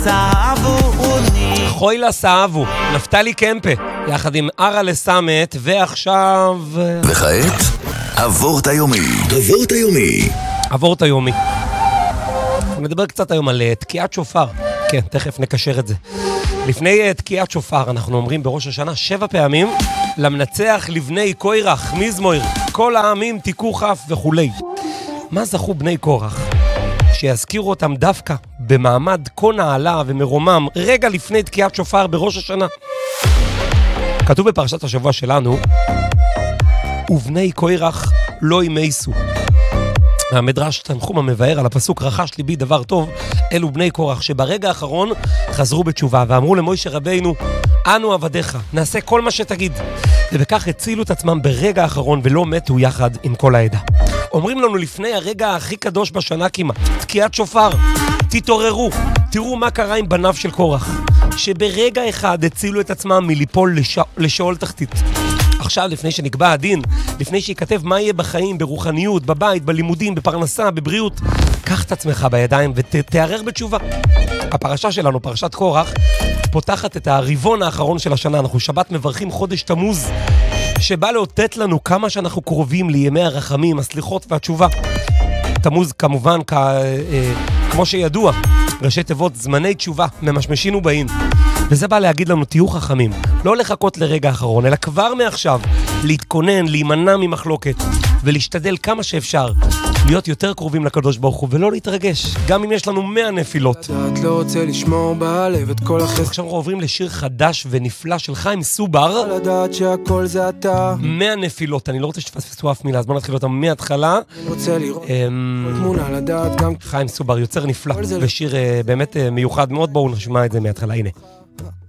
חוילה סאבו, נפתלי קמפה, יחד עם ארה לסמת, ועכשיו... וכעת, אבורט היומי. אבורט היומי. אבורט היומי. נדבר קצת היום על תקיעת שופר. כן, תכף נקשר את זה. לפני תקיעת שופר אנחנו אומרים בראש השנה 7 פעמים, למנצח לבני קוירח, מזמויר, כל העמים תיקו חף וכולי. מה זכו בני קורח? שיזכירו אותם דווקא במעמד כה נעלה ומרומם רגע לפני תקיעת שופר בראש השנה. כתוב בפרשת השבוע שלנו, ובני קוירח לא ימייסו. המדרש תנחום המבאר על הפסוק רחש ליבי דבר טוב, אלו בני קורח שברגע האחרון חזרו בתשובה ואמרו למוישה רבינו, אנו עבדיך, נעשה כל מה שתגיד. ובכך הצילו את עצמם ברגע האחרון ולא מתו יחד עם כל העדה. אומרים לנו לפני הרגע הכי קדוש בשנה כמעט, תקיעת שופר, תתעוררו, תראו מה קרה עם בניו של קורח, שברגע אחד הצילו את עצמם מליפול לשאול תחתית. עכשיו, לפני שנקבע הדין, לפני שיכתב מה יהיה בחיים, ברוחניות, בבית, בלימודים, בפרנסה, בבריאות, קח את עצמך בידיים ותערר בתשובה. הפרשה שלנו, פרשת קורח, פותחת את הרבעון האחרון של השנה. אנחנו שבת מברכים חודש תמוז, שבא לאותת לנו כמה שאנחנו קרובים לימי הרחמים, הסליחות והתשובה. תמוז כמובן, כמו שידוע, ראשי תיבות זמני תשובה, ממשמשים ובאים. וזה בא להגיד לנו, תהיו חכמים, לא לחכות לרגע האחרון, אלא כבר מעכשיו להתכונן, להימנע ממחלוקת, ולהשתדל כמה שאפשר להיות יותר קרובים לקדוש ברוך הוא, ולא להתרגש, גם אם יש לנו 100 נפילות. את לא רוצה לשמור בלב את כל החסד. עכשיו אנחנו עוברים לשיר חדש ונפלא של חיים סובר. לדעת שהכל זה אתה. 100 נפילות, אני לא רוצה שתפספסו אף מילה, אז בוא נתחיל אותם מההתחלה. אני רוצה לראות כל תמונה לדעת גם. חיים סובר, יוצר נפלא, ושיר באמת מיוחד מאוד, בואו נשמע את זה מההתחלה, הנה.